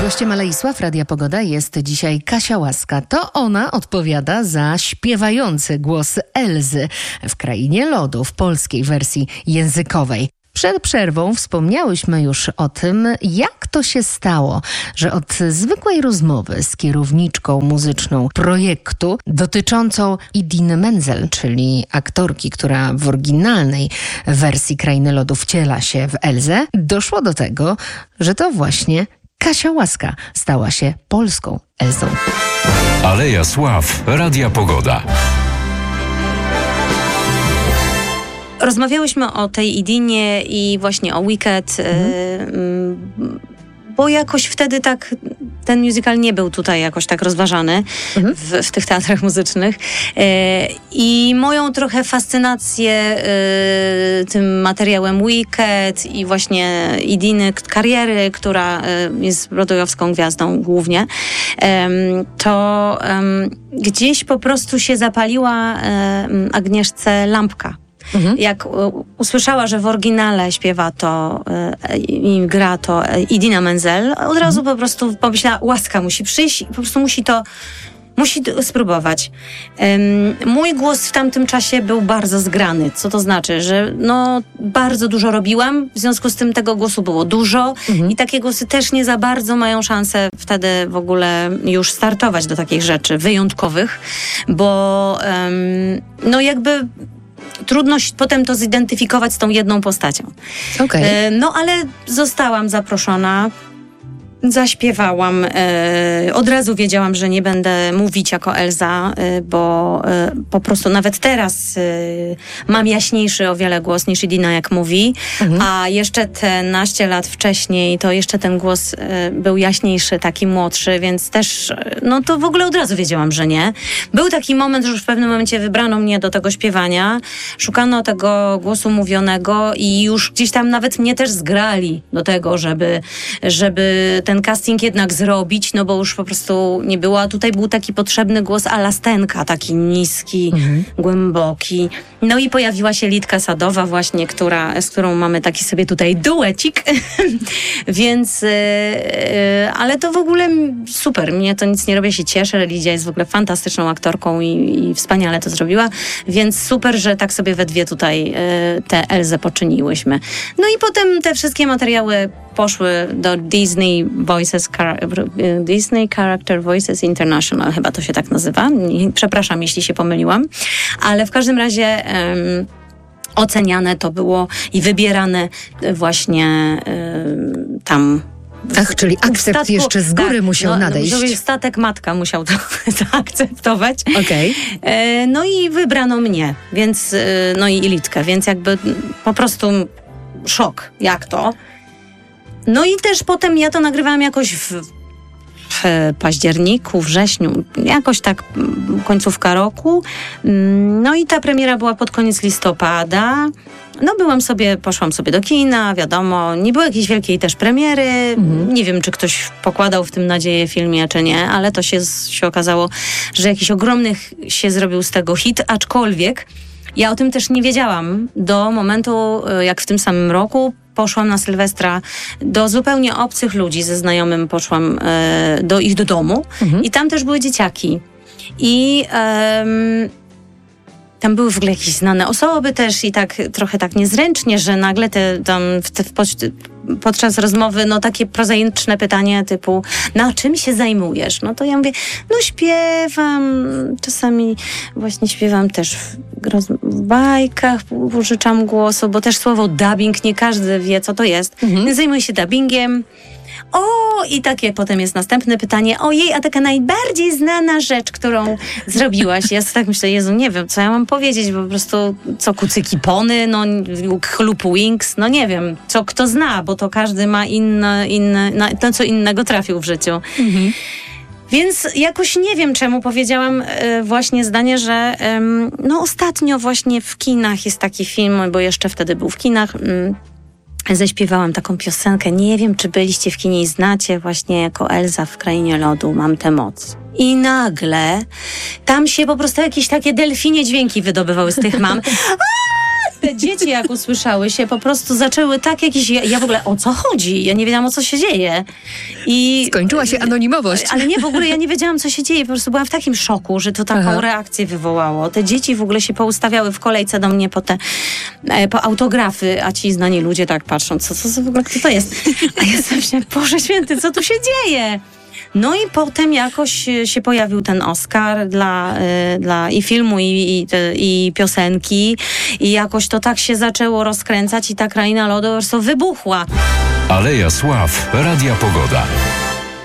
Gościem Aleisław Radia Pogoda jest dzisiaj Kasia Łaska. To ona odpowiada za śpiewający głos Elzy w Krainie Lodu w polskiej wersji językowej. Przed przerwą wspomniałyśmy już o tym, jak to się stało, że od zwykłej rozmowy z kierowniczką muzyczną projektu dotyczącą Idine Menzel, czyli aktorki, która w oryginalnej wersji Krainy Lodu wciela się w Elzę, doszło do tego, że to właśnie Kasia Łaska stała się polską Elzą. Aleja Sław, Radia Pogoda. Rozmawiałyśmy o tej Idinie i właśnie o Wicked, bo jakoś wtedy tak ten musical nie był tutaj jakoś tak rozważany w tych teatrach muzycznych. I moją trochę fascynację tym materiałem Wicked i właśnie Idiny kariery, która jest broadwayowską gwiazdą głównie, to gdzieś po prostu się zapaliła Agnieszce lampka. Jak usłyszała, że w oryginale śpiewa to i gra to Idina Menzel, od razu po prostu pomyślała, Łaska musi przyjść i po prostu musi spróbować. Mój głos w tamtym czasie był bardzo zgrany, co to znaczy, że bardzo dużo robiłam, w związku z tym tego głosu było dużo i takie głosy też nie za bardzo mają szansę wtedy w ogóle już startować do takich rzeczy wyjątkowych, bo jakby trudno potem to zidentyfikować z tą jedną postacią. Okay. Ale zostałam zaproszona, zaśpiewałam. Od razu wiedziałam, że nie będę mówić jako Elza, bo po prostu nawet teraz mam jaśniejszy o wiele głos niż Idina, jak mówi, a jeszcze te naście lat wcześniej to jeszcze ten głos był jaśniejszy, taki młodszy, więc też to w ogóle od razu wiedziałam, że nie. Był taki moment, że już w pewnym momencie wybrano mnie do tego śpiewania, szukano tego głosu mówionego i już gdzieś tam nawet mnie też zgrali do tego, żeby ten casting jednak zrobić, bo już po prostu nie było. A tutaj był taki potrzebny głos a la Stenka, taki niski, głęboki. No i pojawiła się Litka Sadowa właśnie, z którą mamy taki sobie tutaj duecik. Więc, ale to w ogóle super. Mnie to nic nie robi, się cieszę. Lidia jest w ogóle fantastyczną aktorką i wspaniale to zrobiła. Więc super, że tak sobie we dwie tutaj tę Elzę poczyniłyśmy. No i potem te wszystkie materiały poszły do Disney Character Voices International, chyba to się tak nazywa. Przepraszam, jeśli się pomyliłam. Ale w każdym razie oceniane to było i wybierane właśnie tam. Ach, czyli akcept jeszcze z góry musiał nadejść. Statek matka musiał to zaakceptować. Okej. I wybrano mnie, więc i Litkę, więc jakby po prostu szok, jak to. No i też potem ja to nagrywałam jakoś w październiku, wrześniu, jakoś tak końcówka roku. No i ta premiera była pod koniec listopada. Poszłam sobie do kina, wiadomo, nie było jakiejś wielkiej też premiery. Nie wiem, czy ktoś pokładał w tym nadzieję filmie, czy nie, ale to się okazało, że jakiś ogromny się zrobił z tego hit, aczkolwiek ja o tym też nie wiedziałam do momentu, jak w tym samym roku poszłam na Sylwestra do zupełnie obcych ludzi, ze znajomym poszłam do ich do domu i tam też były dzieciaki. I tam były w ogóle jakieś znane osoby też i tak trochę tak niezręcznie, że nagle podczas rozmowy takie prozaiczne pytanie typu, czym się zajmujesz? No to ja mówię, śpiewam, czasami właśnie śpiewam też w bajkach, użyczam głosu, bo też słowo dubbing, nie każdy wie, co to jest. Zajmuję się dubbingiem. I takie potem jest następne pytanie. Ojej, a taka najbardziej znana rzecz, którą zrobiłaś. Ja tak myślę, Jezu, nie wiem, co ja mam powiedzieć, bo po prostu kucyki pony, chlup wings, nie wiem, co kto zna, bo to każdy ma inne co innego trafił w życiu. Więc jakoś nie wiem, czemu powiedziałam właśnie zdanie, że ostatnio właśnie w kinach jest taki film, bo jeszcze wtedy był w kinach, zaśpiewałam taką piosenkę, nie wiem, czy byliście w kinie i znacie, właśnie jako Elza w Krainie Lodu, Mam tę moc. I nagle tam się po prostu jakieś takie delfinie dźwięki wydobywały z tych mam. te dzieci, jak usłyszały się, po prostu zaczęły tak jakieś... Ja w ogóle, o co chodzi? Ja nie wiedziałam, o co się dzieje. Skończyła się anonimowość. Ale nie, w ogóle ja nie wiedziałam, co się dzieje. Po prostu byłam w takim szoku, że to taką reakcję wywołało. Te dzieci w ogóle się poustawiały w kolejce do mnie po autografy, a ci znani ludzie tak patrzą, co w ogóle, kto to jest? A ja sobie myślałam, Boże Święty, co tu się dzieje? No i potem jakoś się pojawił ten Oscar dla i filmu, i piosenki. I jakoś to tak się zaczęło rozkręcać i ta Kraina Lodu po prostu wybuchła. Aleja Sław, Radia Pogoda.